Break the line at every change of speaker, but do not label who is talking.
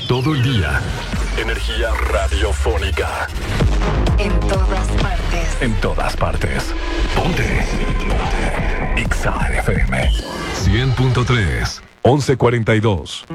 todo el día. Energía radiofónica.
En todas partes.
En todas partes. Ponte. Ponte. Exa FM 100.3 1142.